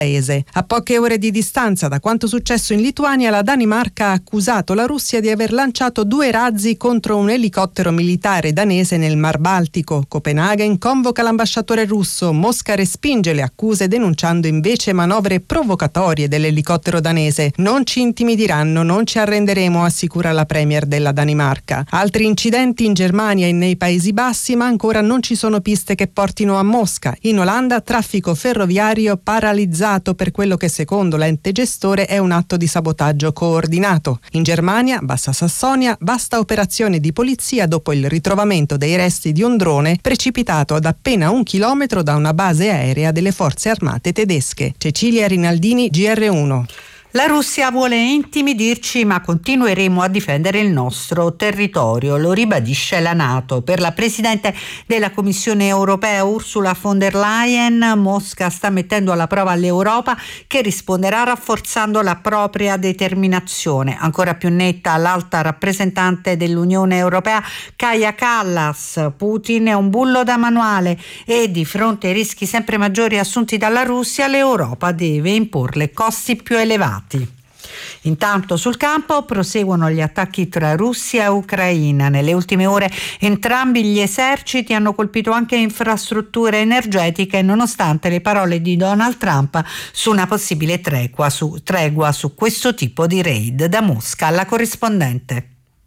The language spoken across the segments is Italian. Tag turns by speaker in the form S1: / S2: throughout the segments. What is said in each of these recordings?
S1: paese. A poche ore di distanza da quanto successo in Lituania, la Danimarca ha accusato la Russia di aver lanciato 2 razzi contro un elicottero militare danese nel Mar Baltico. Copenaghen convoca l'ambasciatore russo. Mosca respinge le accuse denunciando invece manovre provocatorie dell'elicottero danese. Non ci intimidiranno, non ci arrenderemo, assicura la premier della Danimarca. Altri incidenti in Germania e nei Paesi Bassi, ma ancora non ci sono piste che portino a Mosca. In Olanda, traffico ferroviario paralizzato per quello che secondo l'ente gestore è un atto di sabotaggio coordinato. In Germania, Bassa Sassonia, vasta operazione di polizia dopo il ritrovamento dei resti di un drone precipitato ad appena 1 chilometro da una base aerea delle forze armate tedesche. Cecilia Rinaldini, GR1.
S2: La Russia vuole intimidirci, ma continueremo a difendere il nostro territorio, lo ribadisce la NATO. Per la Presidente della Commissione europea Ursula von der Leyen, Mosca sta mettendo alla prova l'Europa, che risponderà rafforzando la propria determinazione. Ancora più netta l'alta rappresentante dell'Unione Europea Kaja Kallas. Putin è un bullo da manuale e di fronte ai rischi sempre maggiori assunti dalla Russia, l'Europa deve imporle costi più elevati. Intanto sul campo proseguono gli attacchi tra Russia e Ucraina. Nelle ultime ore entrambi gli eserciti hanno colpito anche infrastrutture energetiche, nonostante le parole di Donald Trump su una possibile tregua su questo tipo di raid. Da Mosca, la corrispondente.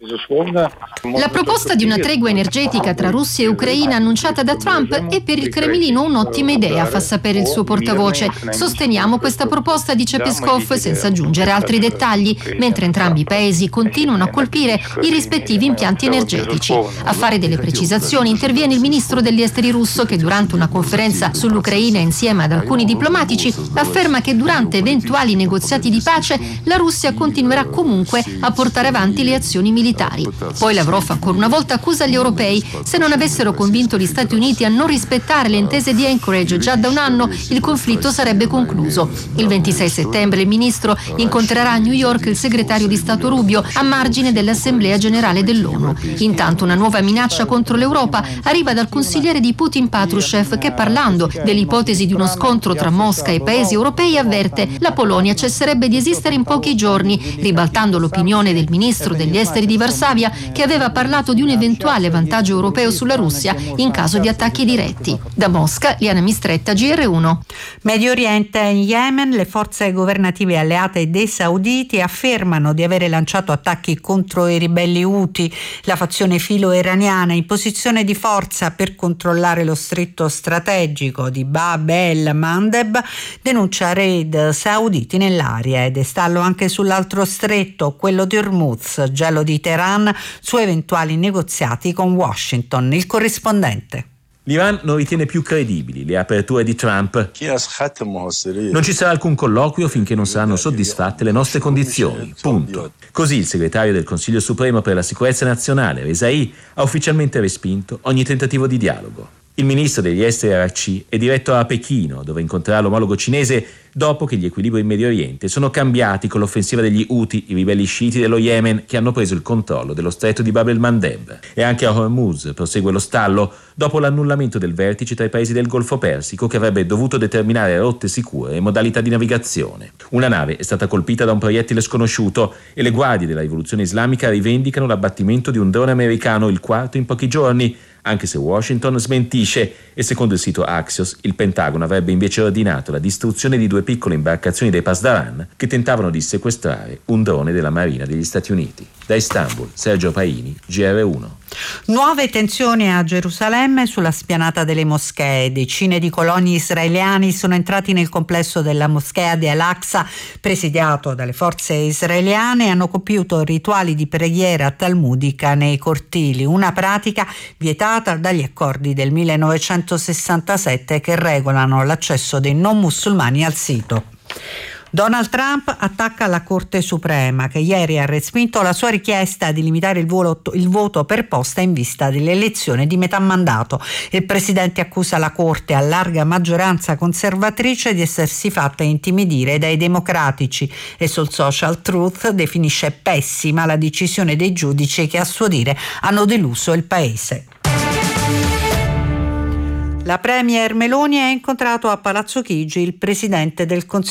S3: La proposta di una tregua energetica tra Russia e Ucraina annunciata da Trump è per il Cremlino un'ottima idea, fa sapere il suo portavoce. Sosteniamo questa proposta, dice Peskov, senza aggiungere altri dettagli, mentre entrambi i paesi continuano a colpire i rispettivi impianti energetici. A fare delle precisazioni interviene il ministro degli esteri russo, che durante una conferenza sull'Ucraina insieme ad alcuni diplomatici afferma che durante eventuali negoziati di pace la Russia continuerà comunque a portare avanti le azioni militari. Poi Lavrov ancora una volta accusa gli europei: se non avessero convinto gli Stati Uniti a non rispettare le intese di Anchorage già da un anno, il conflitto sarebbe concluso. Il 26 settembre il ministro incontrerà a New York il segretario di Stato Rubio a margine dell'Assemblea Generale dell'ONU. Intanto una nuova minaccia contro l'Europa arriva dal consigliere di Putin Patrushev, che, parlando dell'ipotesi di uno scontro tra Mosca e paesi europei, avverte: la Polonia cesserebbe di esistere in pochi giorni, ribaltando l'opinione del ministro degli esteri di Varsavia, che aveva parlato di un eventuale vantaggio europeo sulla Russia in caso di attacchi diretti. Da Mosca, Liana Mistretta, GR1.
S2: Medio Oriente e in Yemen, le forze governative alleate dei sauditi affermano di avere lanciato attacchi contro i ribelli Houthi, la fazione filo-iraniana in posizione di forza per controllare lo stretto strategico di Bab el-Mandeb, denuncia raid sauditi nell'area ed è stallo anche sull'altro stretto, quello di Hormuz, gelo di Teheran su eventuali negoziati con Washington. Il corrispondente.
S4: L'Iran non ritiene più credibili le aperture di Trump. Non ci sarà alcun colloquio finché non saranno soddisfatte le nostre condizioni. Punto. Così il segretario del Consiglio Supremo per la Sicurezza Nazionale, Rezai, ha ufficialmente respinto ogni tentativo di dialogo. Il ministro degli esteri Araghchi è diretto a Pechino, dove incontrerà l'omologo cinese dopo che gli equilibri in Medio Oriente sono cambiati con l'offensiva degli Houthi, i ribelli sciiti dello Yemen, che hanno preso il controllo dello stretto di Bab el-Mandeb. E anche a Hormuz prosegue lo stallo dopo l'annullamento del vertice tra i paesi del Golfo Persico, che avrebbe dovuto determinare rotte sicure e modalità di navigazione. Una nave è stata colpita da un proiettile sconosciuto e le guardie della rivoluzione islamica rivendicano l'abbattimento di un drone americano, il quarto in pochi giorni, anche se Washington smentisce, e secondo il sito Axios il Pentagono avrebbe invece ordinato la distruzione di 2 piccole imbarcazioni dei Pasdaran che tentavano di sequestrare un drone della Marina degli Stati Uniti. Da Istanbul, Sergio Paini, GR1.
S2: Nuove tensioni a Gerusalemme sulla spianata delle moschee. Decine di coloni israeliani sono entrati nel complesso della moschea di Al-Aqsa, presidiato dalle forze israeliane, e hanno compiuto rituali di preghiera talmudica nei cortili, una pratica vietata dagli accordi del 1967 che regolano l'accesso dei non musulmani al sito. Donald Trump attacca la Corte Suprema, che ieri ha respinto la sua richiesta di limitare il voto per posta in vista dell'elezione di metà mandato. Il presidente accusa la Corte, a larga maggioranza conservatrice, di essersi fatta intimidire dai democratici e sul social Truth definisce pessima la decisione dei giudici che, a suo dire, hanno deluso il paese. La premier Meloni ha incontrato a Palazzo Chigi il presidente del Consiglio